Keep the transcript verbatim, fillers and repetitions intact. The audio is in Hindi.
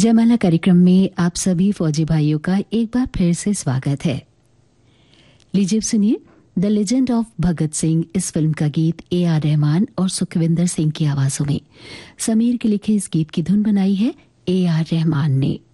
जयमाला कार्यक्रम में आप सभी फौजी भाइयों का एक बार फिर से स्वागत है। लीजिए सुनिए the legend of Bhagat Singh इस फिल्म का गीत ए आर रहमान और सुखविंदर सिंह की आवाजों में। समीर के लिखे इस गीत की धुन बनाई है ए आर रहमान ने।